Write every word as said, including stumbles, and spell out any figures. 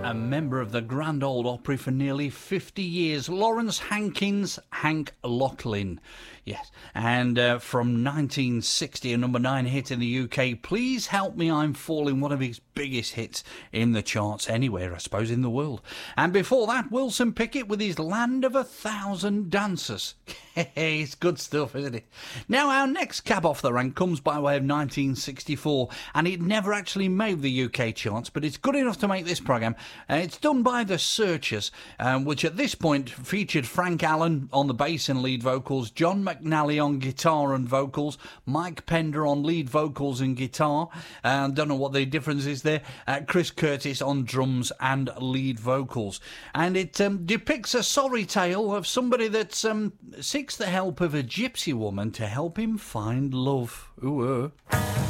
a member of the Grand Ole Opry for nearly fifty years, Lawrence Hankins, Hank Locklin. Yes, and uh, from nineteen sixty, a number nine hit in the U K, Please Help Me I'm Falling, one of his biggest hits in the charts anywhere, I suppose, in the world. And before that, Wilson Pickett with his Land of a Thousand Dancers. It's good stuff, isn't it? Now, our next cab off the rank comes by way of nineteen sixty-four, and it never actually made the U K charts, but it's good enough to make this programme. Uh, it's done by The Searchers, um, which at this point featured Frank Allen on the bass and lead vocals, John McNally on guitar and vocals, Mike Pender on lead vocals and guitar. I uh, don't know what the difference is there. Uh, Chris Curtis on drums and lead vocals. And it um, depicts a sorry tale of somebody that's um, seeks the help of a gypsy woman to help him find love. Ooh, uh.